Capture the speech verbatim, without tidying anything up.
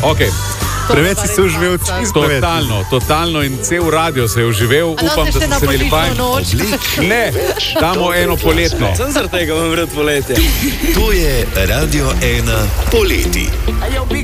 Okay. Preveč si se uživel, totalno, totalno in cel radio se je uživel. Upam, da ste se sedeli fajn. Ne, damo eno poletno. Sem zaradi tega vam vred poletje. To je Radio ena poleti.